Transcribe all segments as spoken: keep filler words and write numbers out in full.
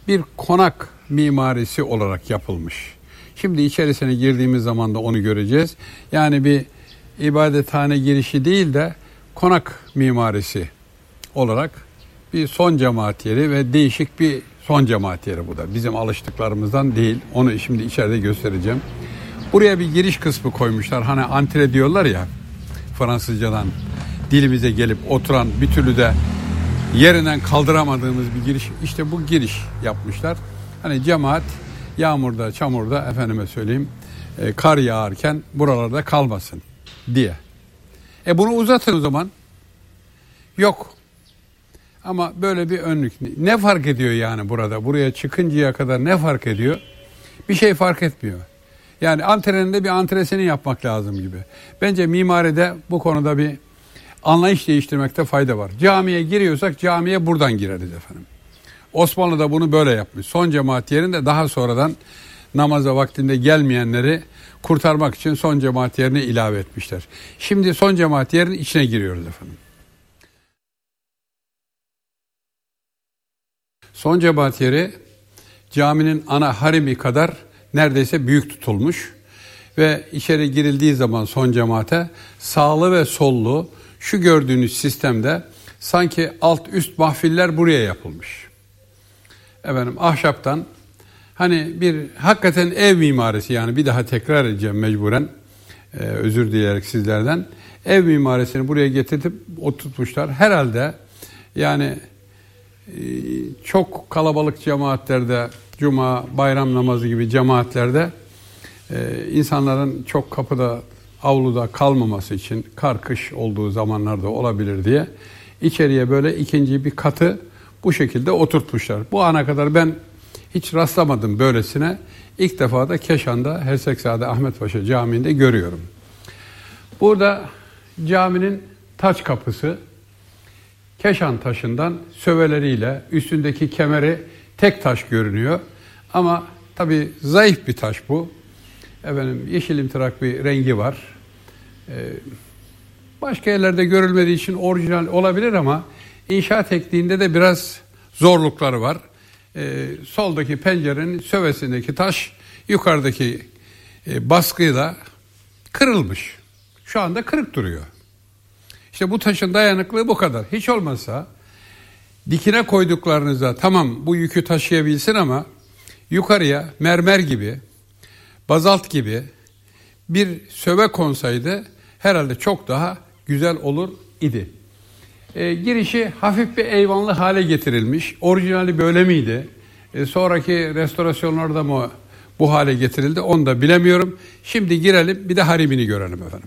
bir konak mimarisi olarak yapılmış. Şimdi içerisine girdiğimiz zaman da onu göreceğiz. Yani bir ibadethane girişi değil de konak mimarisi olarak bir son cemaat yeri ve değişik bir son cemaat yeri bu da. Bizim alıştıklarımızdan değil. Onu şimdi içeride göstereceğim. Buraya bir giriş kısmı koymuşlar. Hani antre diyorlar ya Fransızcadan dilimize gelip oturan bir türlü de yerinden kaldıramadığımız bir giriş. İşte bu giriş yapmışlar. Hani cemaat yağmurda, çamurda efendime söyleyeyim e, kar yağarken buralarda kalmasın diye. E bunu uzatın o zaman. Yok. Ama böyle bir önlük. Ne fark ediyor yani burada? Buraya çıkıncaya kadar ne fark ediyor? Bir şey fark etmiyor. Yani antrenin de bir antresini yapmak lazım gibi. Bence mimaride bu konuda bir anlayış değiştirmekte fayda var. Camiye giriyorsak camiye buradan gireriz efendim. Osmanlı da bunu böyle yapmış. Son cemaat yerinde daha sonradan namaza vaktinde gelmeyenleri kurtarmak için son cemaat yerini ilave etmişler. Şimdi son cemaat yerinin içine giriyoruz efendim. Son cemaat yeri caminin ana harimi kadar neredeyse büyük tutulmuş ve içeri girildiği zaman son cemaate sağlı ve sollu şu gördüğünüz sistemde sanki alt üst mahfiller buraya yapılmış. Efendim ahşaptan hani bir hakikaten ev mimarisi, yani bir daha tekrar edeceğim mecburen ee, özür dileyerek sizlerden, ev mimarisini buraya getirip oturtmuşlar. Herhalde yani e, çok kalabalık cemaatlerde, cuma, bayram namazı gibi cemaatlerde e, insanların çok kapıda, avluda kalmaması için, kar kış olduğu zamanlarda olabilir diye içeriye böyle ikinci bir katı bu şekilde oturtmuşlar. Bu ana kadar ben hiç rastlamadım böylesine. İlk defa da Keşan'da Hersekzade Ahmet Paşa Camii'nde görüyorum. Burada caminin taç kapısı Keşan taşından söveleriyle, üstündeki kemeri tek taş görünüyor. Ama tabii zayıf bir taş bu. Efendim yeşil imtırak bir rengi var. Ee, başka yerlerde görülmediği için orijinal olabilir ama inşaat tekniğinde de biraz zorlukları var. Ee, soldaki pencerenin sövesindeki taş yukarıdaki e, baskıyla kırılmış. Şu anda kırık duruyor. İşte bu taşın dayanıklığı bu kadar. Hiç olmazsa dikine koyduklarınızda tamam bu yükü taşıyabilsin ama yukarıya mermer gibi, bazalt gibi bir söve konsaydı herhalde çok daha güzel olur idi. E, girişi hafif bir eyvanlı hale getirilmiş. Orijinali böyle miydi? E, sonraki restorasyonlarda mı bu hale getirildi? Onu da bilemiyorum. Şimdi girelim bir de harimini görelim efendim.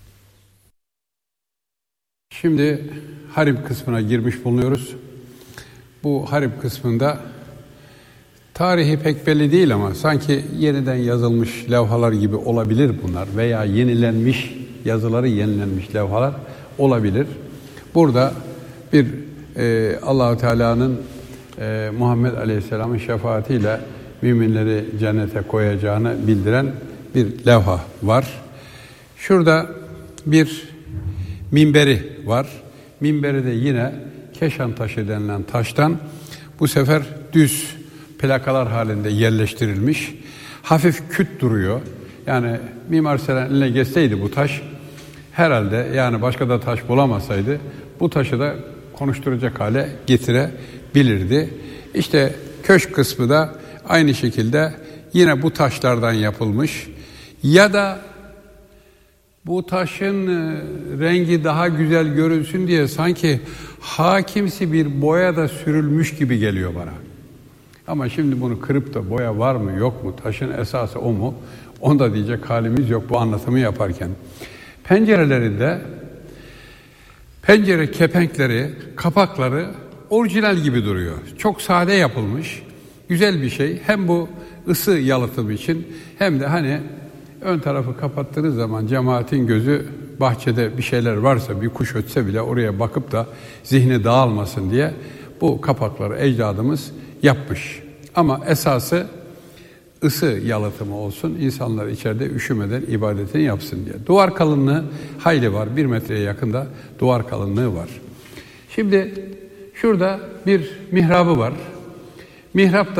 Şimdi harim kısmına girmiş bulunuyoruz. Bu harim kısmında tarihi pek belli değil ama sanki yeniden yazılmış levhalar gibi olabilir bunlar veya yenilenmiş, yazıları yenilenmiş levhalar olabilir. Burada bir e, Allah-u Teala'nın e, Muhammed Aleyhisselam'ın şefaatiyle müminleri cennete koyacağını bildiren bir levha var. Şurada bir minberi var. Minberi de yine Keşan taşı denilen taştan bu sefer düz plakalar halinde yerleştirilmiş. Hafif küt duruyor. Yani Mimar Sinan eline geçseydi bu taş herhalde, yani başka da taş bulamasaydı bu taşı da konuşturacak hale getirebilirdi. İşte köşk kısmı da aynı şekilde yine bu taşlardan yapılmış. Ya da bu taşın rengi daha güzel görünsün diye sanki hakimsi bir boya da sürülmüş gibi geliyor bana. Ama şimdi bunu kırıp da boya var mı yok mu, taşın esası o mu, onu da diyecek halimiz yok bu anlatımı yaparken. Pencerelerinde pencere kepenkleri, kapakları orijinal gibi duruyor. Çok sade yapılmış, güzel bir şey. Hem bu ısı yalıtımı için hem de hani ön tarafı kapattığınız zaman cemaatin gözü bahçede bir şeyler varsa, bir kuş ötse bile oraya bakıp da zihni dağılmasın diye bu kapakları ecdadımız yapmış. Ama esası ısı yalıtımı olsun, insanlar içeride üşümeden ibadetini yapsın diye. Duvar kalınlığı hayli var, bir metreye yakında duvar kalınlığı var. Şimdi şurada bir mihrabı var. Mihrap da